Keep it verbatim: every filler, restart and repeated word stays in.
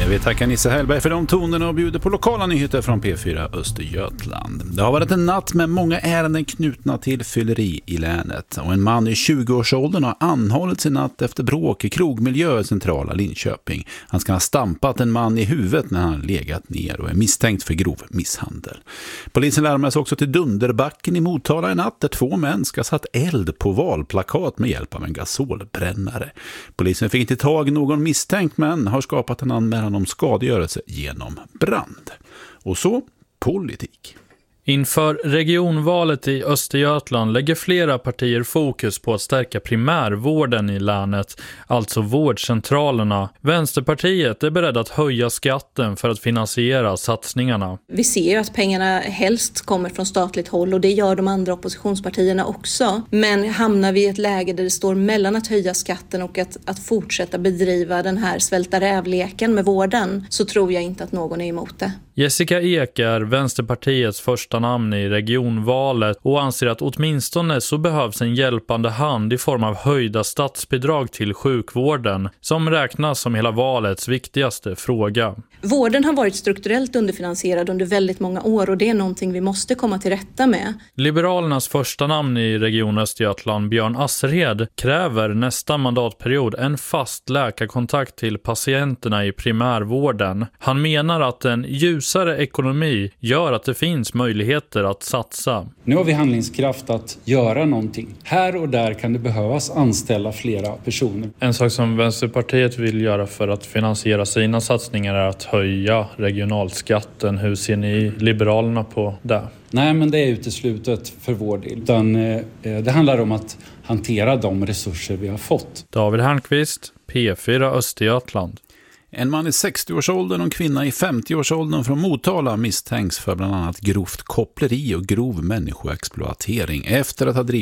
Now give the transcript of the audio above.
Vi tackar Nisse Hellberg för de tonerna och bjuder på lokala nyheter från P fyra Östergötland. Det har varit en natt med många ärenden knutna till fylleri i länet. Och en man i tjugoårsåldern har anhållits i natt efter bråk i krogmiljö i centrala Linköping. Han ska ha stampat en man i huvudet när han legat ner och är misstänkt för grov misshandel. Polisen larmas också till Dunderbacken i Motala i natt där två män ska ha satt eld på valplakat med hjälp av en gasolbrännare. Polisen fick inte tag i någon misstänkt men har skapat en anmälan om skadegörelse genom brand. Och så politik. Inför regionvalet i Östergötland lägger flera partier fokus på att stärka primärvården i länet, alltså vårdcentralerna. Vänsterpartiet är beredd att höja skatten för att finansiera satsningarna. Vi ser ju att pengarna helst kommer från statligt håll och det gör de andra oppositionspartierna också. Men hamnar vi i ett läge där det står mellan att höja skatten och att, att fortsätta bedriva den här svälta rävleken med vården så tror jag inte att någon är emot det. Jessica Ek är Vänsterpartiets första namn i regionvalet och anser att åtminstone så behövs en hjälpande hand i form av höjda statsbidrag till sjukvården som räknas som hela valets viktigaste fråga. Vården har varit strukturellt underfinansierad under väldigt många år och det är någonting vi måste komma till rätta med. Liberalernas första namn i Region Östergötland, Björn Asserhed, kräver nästa mandatperiod en fast läkarkontakt till patienterna i primärvården. Han menar att en ljusare ekonomi gör att det finns möjligheter att satsa. Nu har vi handlingskraft att göra någonting. Här och där kan det behövas anställa flera personer. En sak som Vänsterpartiet vill göra för att finansiera sina satsningar är att höja regionalskatten. Hur ser ni Liberalerna på det? Nej, men det är uteslutet för vår del. Utan, eh, det handlar om att hantera de resurser vi har fått. David Hernqvist, P fyra Östergötland. En man i sextio-årsåldern och en kvinna i femtio-årsåldern från Motala misstänks för bland annat grovt koppleri och grov människoexploatering efter att ha drivit